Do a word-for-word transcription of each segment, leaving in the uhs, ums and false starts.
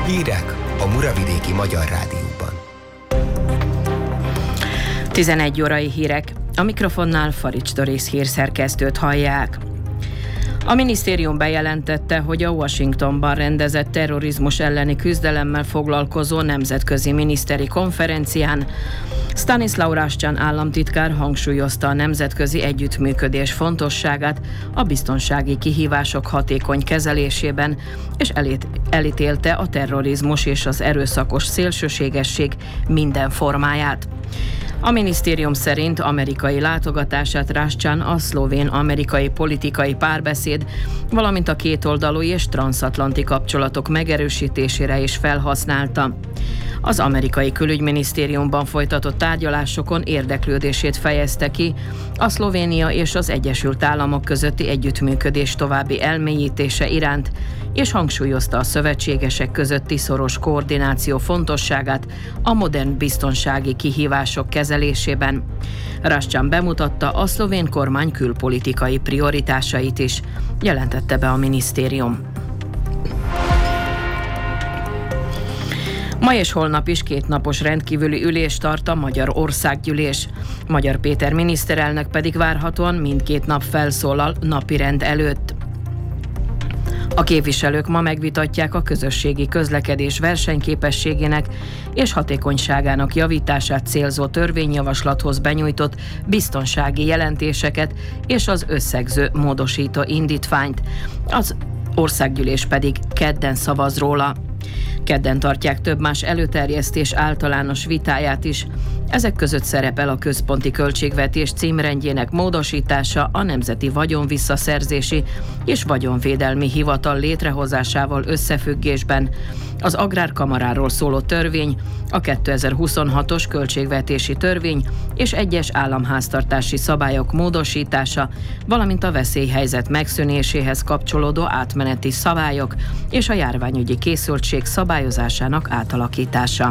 Hírek a Muravidéki Magyar Rádióban. tizenegy órai hírek. A mikrofonnál Farics Doris hírszerkesztőt hallják. A minisztérium bejelentette, hogy a Washingtonban rendezett terrorizmus elleni küzdelemmel foglalkozó nemzetközi miniszteri konferencián Stanislav Rasczan államtitkár hangsúlyozta a nemzetközi együttműködés fontosságát a biztonsági kihívások hatékony kezelésében, és elít, elítélte a terrorizmus és az erőszakos szélsőségesség minden formáját. A minisztérium szerint amerikai látogatását Rasczan a szlovén-amerikai politikai párbeszéd, valamint a kétoldalú és transzatlanti kapcsolatok megerősítésére is felhasználta. Az amerikai külügyminisztériumban folytatott tárgyalásokon érdeklődését fejezte ki a Szlovénia és az Egyesült Államok közötti együttműködés további elmélyítése iránt, és hangsúlyozta a szövetségesek közötti szoros koordináció fontosságát a modern biztonsági kihívások kezelésében. Rasczan bemutatta a szlovén kormány külpolitikai prioritásait is, jelentette be a minisztérium. Ma és holnap is kétnapos rendkívüli ülést tart a Magyar Országgyűlés. Magyar Péter miniszterelnök pedig várhatóan mindkét nap felszólal napirend előtt. A képviselők ma megvitatják a közösségi közlekedés versenyképességének és hatékonyságának javítását célzó törvényjavaslathoz benyújtott biztonsági jelentéseket és az összegző módosító indítványt. Az országgyűlés pedig kedden szavaz róla. Kedden tartják több más előterjesztés általános vitáját is. Ezek között szerepel a központi költségvetés címrendjének módosítása, a Nemzeti Vagyonvisszaszerzési és Vagyonvédelmi Hivatal létrehozásával összefüggésben, az Agrárkamaráról szóló törvény, a kétezer-huszonhatos költségvetési törvény és egyes államháztartási szabályok módosítása, valamint a veszélyhelyzet megszűnéséhez kapcsolódó átmeneti szabályok és a járványügyi készültség szabályozásának átalakítása.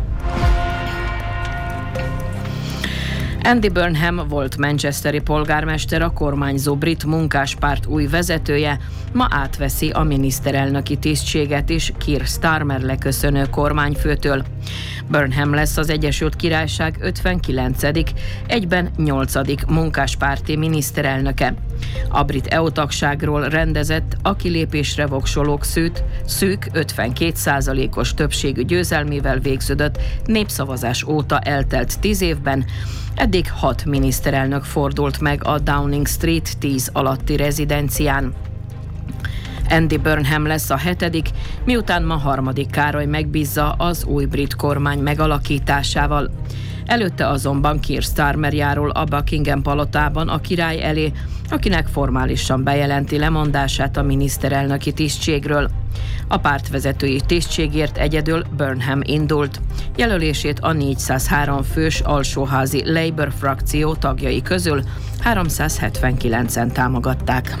Andy Burnham volt manchesteri polgármester, a kormányzó brit munkáspárt új vezetője, ma átveszi a miniszterelnöki tisztséget is Keir Starmer leköszönő kormányfőtől. Burnham lesz az Egyesült Királyság ötvenkilencedik, egyben nyolcadik munkáspárti miniszterelnöke. A brit é u-tagságról rendezett, a kilépésre voksolók szűt, szűk ötvenkét százalékos többségű győzelmével végződött népszavazás óta eltelt tíz évben. Eddig hat miniszterelnök fordult meg a Downing Street tíz alatti rezidencián. Andy Burnham lesz a hetedik, miután ma harmadik Károly megbízza az új brit kormány megalakításával. Előtte azonban Keir Starmer járul a Buckingham palotában a király elé, akinek formálisan bejelenti lemondását a miniszterelnöki tisztségről. A pártvezetői tisztségért egyedül Burnham indult. Jelölését a négyszázhárom fős alsóházi Labour frakció tagjai közül háromszázhetvenkilencen támogatták.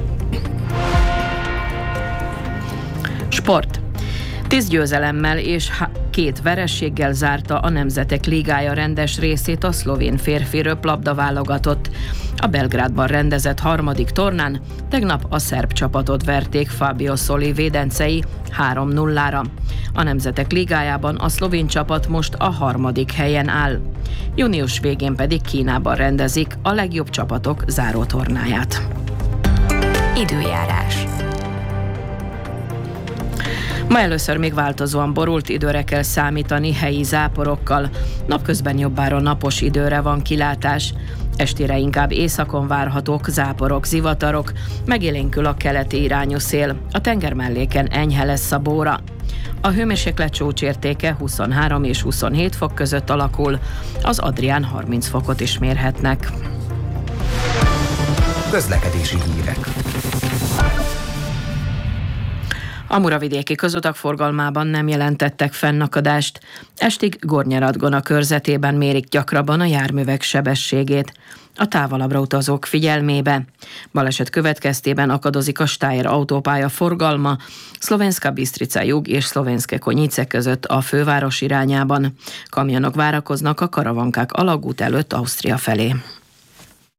Sport. Tíz győzelemmel és két vereséggel zárta a Nemzetek Ligája rendes részét a szlovén férfi röplabda válogatott. A Belgrádban rendezett harmadik tornán tegnap a szerb csapatot verték Fabio Soli védencei három nullára. A Nemzetek Ligájában a szlovén csapat most a harmadik helyen áll. Június végén pedig Kínában rendezik a legjobb csapatok zárótornáját. Időjárás. Ma először még változóan borult időre kell számítani helyi záporokkal. Napközben jobbáron napos időre van kilátás. Estére inkább északon várhatók záporok, zivatarok, megélénkül a keleti irányú szél. A tengermelléken enyhe lesz a bóra. A hőmérséklet csúcsértéke huszonhárom és huszonhét fok között alakul, az Adrián harminc fokot is mérhetnek. Közlekedési hírek. A muravidéki közutak forgalmában nem jelentettek fennakadást. Estig Gornyaradgona körzetében mérik gyakrabban a járművek sebességét. A távolabbra utazók figyelmébe. Baleset következtében akadozik a Steyr autópálya forgalma Szlovenska Bistrica jug és Szlovenske Konjice között a főváros irányában. Kamionok várakoznak a Karavankák alagút előtt Ausztria felé.